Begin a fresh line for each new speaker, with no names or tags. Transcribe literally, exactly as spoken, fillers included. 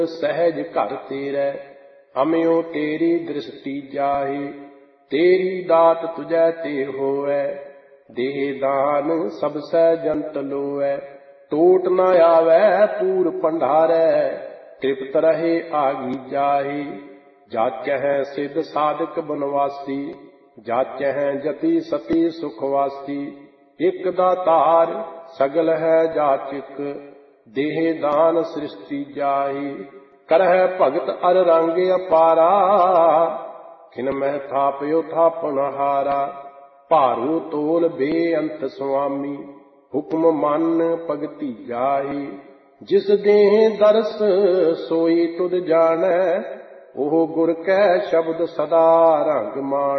सहज घर तेरे हमियो तेरी दृष्टि जाहे। तेरी दात तुझे ते होवे देह दान सब सै जंत लोए। टोट न आवे पूर भंडारे तृप्त रहे आगी जाहे। जाचै है सिद्ध साधक बनवासी जाचै है जति सती सुखवासी। एक दातार सगल है जाचक देह दान सृष्टि जाहि। करह भगत अर रंग अपारा खिन मह थापयो थापन हारा। भारू तोल बेअंत स्वामी हुक्म मन भगति जाहि। जिस देह दरस सोई तुद जानै ओह गुर कै शब्द सदा रंग मान।